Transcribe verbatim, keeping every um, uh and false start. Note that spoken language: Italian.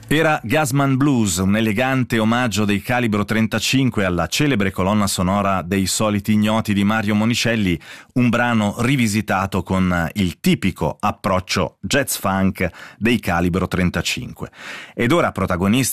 Era Gasman Blues, un elegante omaggio dei Calibro trentacinque alla celebre colonna sonora dei Soliti Ignoti di Mario Monicelli, un brano rivisitato con il tipico approccio jazz funk dei Calibro trentacinque. Ed ora protagonista